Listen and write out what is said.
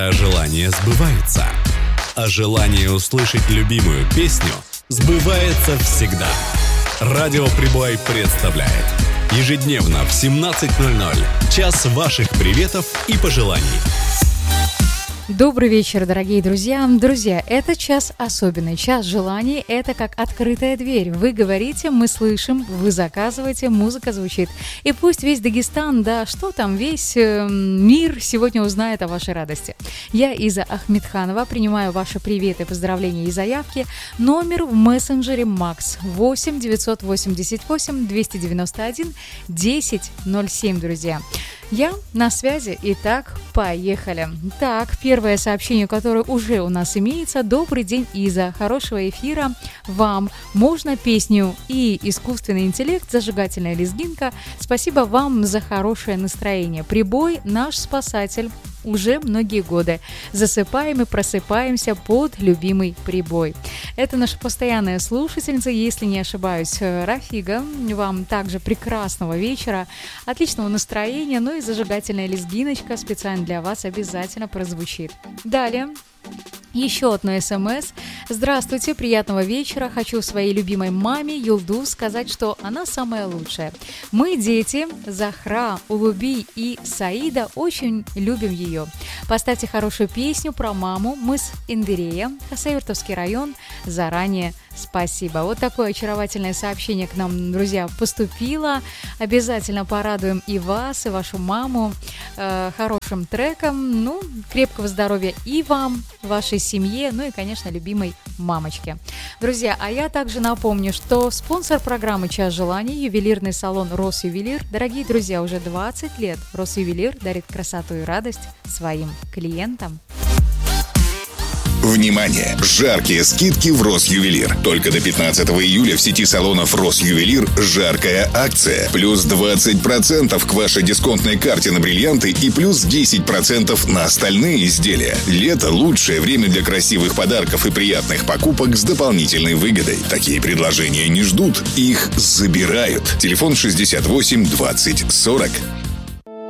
А желания сбываются. А желание услышать любимую песню сбывается всегда. Радио Прибой представляет ежедневно в 17:00 час ваших приветов и пожеланий. Добрый вечер, дорогие друзья. Друзья, это час особенный, час желаний. Это как открытая дверь. Вы говорите, мы слышим, вы заказываете, музыка звучит. И пусть весь Дагестан, да что там, весь мир сегодня узнает о вашей радости. Я, Иза Ахмедханова, принимаю ваши приветы, поздравления и заявки. Номер в мессенджере Макс 8 988 291 1007, друзья. Я на связи. Итак, поехали. Так, первое сообщение, которое уже у нас имеется. Добрый день, Иза. Хорошего эфира вам. Можно песню и искусственный интеллект, зажигательная лезгинка. Спасибо вам за хорошее настроение. Прибой наш спасатель. Уже многие годы. Засыпаем и просыпаемся под любимый прибой. Это наша постоянная слушательница, если не ошибаюсь, Рафига. Вам также прекрасного вечера, отличного настроения, ну и зажигательная лезгиночка специально для вас обязательно прозвучит. Далее. Еще одно СМС. Здравствуйте, приятного вечера. Хочу своей любимой маме Юлду сказать, что она самая лучшая. Мы, дети Захра, Улуби и Саида, очень любим ее. Поставьте хорошую песню про маму. Мы с Индерея, Хасавюртовский район. Заранее спасибо. Вот такое очаровательное сообщение к нам, друзья, поступило. Обязательно порадуем и вас, и вашу маму хорошим треком. Ну, крепкого здоровья и вам, вашей семье, ну и, конечно, любимой мамочке. Друзья, а я также напомню, что спонсор программы «Час желаний» – ювелирный салон «Росювелир». Дорогие друзья, уже 20 лет «Росювелир» дарит красоту и радость своим клиентам. Внимание! Жаркие скидки в Росювелир. Только до 15 июля в сети салонов Росювелир жаркая акция. Плюс 20% к вашей дисконтной карте на бриллианты и плюс 10% на остальные изделия. Лето – лучшее время для красивых подарков и приятных покупок с дополнительной выгодой. Такие предложения не ждут, их забирают. Телефон 68 20 40.